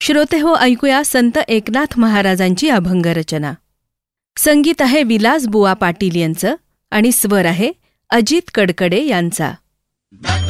श्रोतेहो, ऐकूया संत एकनाथ महाराजांची अभंगरचना. संगीत आहे विलास बुवा पाटील यांचं आणि स्वर आहे अजित कडकडे यांचा.